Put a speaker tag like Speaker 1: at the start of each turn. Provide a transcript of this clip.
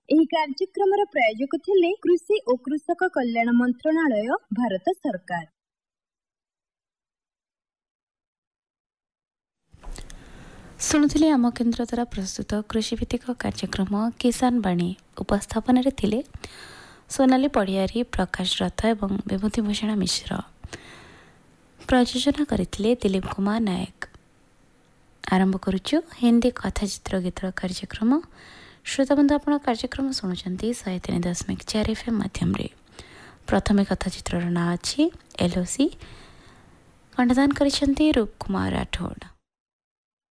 Speaker 1: ଏହି କାର୍ଯ୍ୟକ୍ରମର ପ୍ରାୟୋଜକ ଥିଲେ କୃଷି ଓ କୃଷକ କଲ୍ୟାଣ ମନ୍ତ୍ରଣାଳୟ, ଭାରତ ସରକାର।
Speaker 2: ଶୁଣୁଥିଲେ ଆମ କେନ୍ଦ୍ର ଦ୍ୱାରା ପ୍ରସ୍ତୁତ କୃଷିଭିତ୍ତିକ କାର୍ଯ୍ୟକ୍ରମ କିଷାନ ବାଣୀ। ଉପସ୍ଥାପନାରେ ଥିଲେ ସୋନାଲି ପଡ଼ିଆରୀ, ପ୍ରକାଶ ରଥ ଏବଂ ବିଭୂତି ଭୂଷଣ ମିଶ୍ର। ପ୍ରଯୋଜନା କରିଥିଲେ ଦିଲ୍ଲୀପ କୁମାର ନାୟକ। ଆରମ୍ଭ କରୁଛୁ ହିନ୍ଦୀ କଥାଚିତ୍ର ଗୀତର କାର୍ଯ୍ୟକ୍ରମ। ଶ୍ରୋତାବନ୍ଧୁ, ଆପଣ କାର୍ଯ୍ୟକ୍ରମ ଶୁଣୁଛନ୍ତି 103.4 FM ମାଧ୍ୟମରେ। ପ୍ରଥମେ କଥାଚିତ୍ରର ନାଁ ଅଛି LOC। କଣ୍ଠଦାନ କରିଛନ୍ତି ରୂପ କୁମାର ରାଠୋଡ଼।